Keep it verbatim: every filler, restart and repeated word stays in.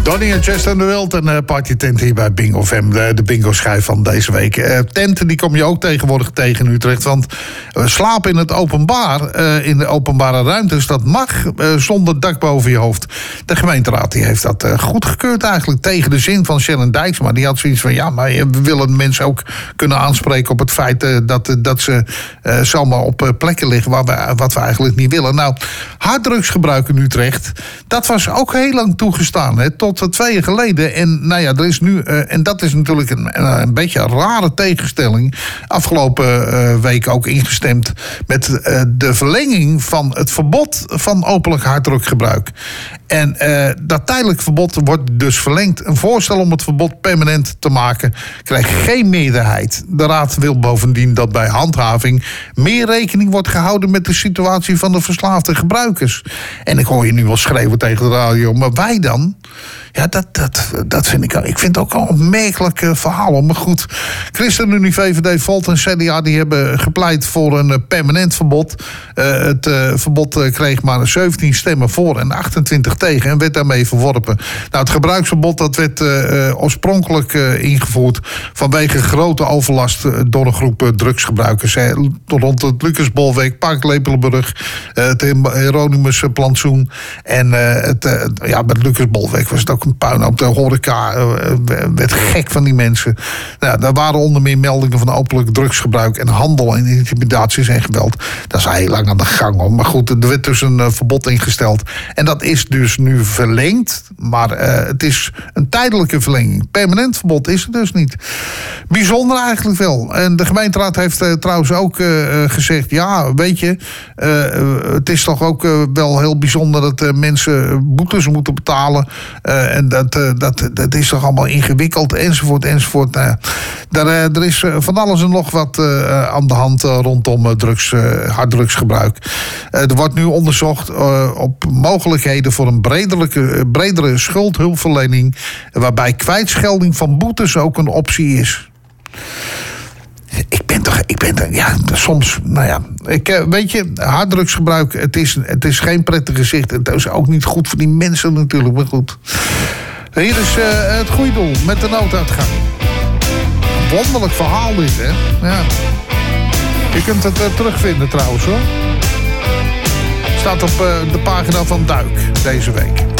Donny en Chester de Wild en uh, Party Tent hier bij Bingo F M. De, de bingo-schijf van deze week. Uh, tenten die kom je ook tegenwoordig tegen in Utrecht. Want uh, slapen in het openbaar, uh, in de openbare ruimtes, dat mag uh, zonder dak boven je hoofd. De gemeenteraad die heeft dat uh, goedgekeurd eigenlijk tegen de zin van Sharon Dijksma. Die had zoiets van, ja, maar we willen mensen ook kunnen aanspreken op het feit uh, dat, uh, dat ze uh, zomaar op uh, plekken liggen waar we, wat we eigenlijk niet willen. Nou, harddrugsgebruik in Utrecht, dat was ook heel lang toegestaan, hè, tot twee jaar geleden. En nou ja, er is nu, uh, en dat is natuurlijk een, een beetje een rare tegenstelling, afgelopen uh, week ook ingestemd met uh, de verlenging van het verbod van openlijk harddrukgebruik. En uh, dat tijdelijk verbod wordt dus verlengd. Een voorstel om het verbod permanent te maken krijgt geen meerderheid. De Raad wil bovendien dat bij handhaving meer rekening wordt gehouden met de situatie van de verslaafde gebruikers. En ik hoor je nu wel schreeuwen tegen de radio, maar wij dan? Ja, dat, dat, dat vind ik, ik vind het ook al een opmerkelijk uh, verhaal. Maar goed, ChristenUnie, V V D, Volt en C D A die hebben gepleit voor een uh, permanent verbod. Uh, het uh, verbod uh, kreeg maar zeventien stemmen voor en achtentwintig tegen en werd daarmee verworpen. Nou, het gebruiksverbod dat werd uh, uh, oorspronkelijk uh, ingevoerd vanwege grote overlast uh, door een groep uh, drugsgebruikers. Hè, rond het Lucasbolweg, Park Lepelenburg, uh, het Hieronymus Plantsoen. En uh, het, uh, ja, bij het Lucasbolweg was het ook een puinhoop. De horeca uh, werd gek van die mensen. Nou, daar waren onder meer meldingen van openlijk drugsgebruik en handel en intimidaties en geweld. Dat is al heel lang aan de gang, hoor. Maar goed, er werd dus een uh, verbod ingesteld. En dat is dus nu verlengd. Maar uh, het is een tijdelijke verlenging. Permanent verbod is het dus niet. Bijzonder eigenlijk wel. En de gemeenteraad heeft uh, trouwens ook uh, gezegd, ja, weet je, uh, het is toch ook uh, wel heel bijzonder dat uh, mensen boetes moeten betalen. Uh, en dat, uh, dat, dat is toch allemaal ingewikkeld, enzovoort, enzovoort. Nou, daar, uh, er is uh, van alles en nog wat uh, aan de hand uh, rondom uh, drugs, uh, harddrugsgebruik. Uh, er wordt nu onderzocht uh, op mogelijkheden voor een bredere, bredere schuldhulpverlening, waarbij kwijtschelding van boetes ook een optie is. Ik ben toch, ik ben toch, ja, soms, nou ja, ik, weet je, harddrugsgebruik, het is, het is geen prettig gezicht. Het is ook niet goed voor die mensen natuurlijk, maar goed. Hier is uh, het goede doel met de nooduitgang. Wonderlijk verhaal dit, hè? Ja. Je kunt het uh, terugvinden trouwens, hoor. Staat op uh, de pagina van Duik deze week.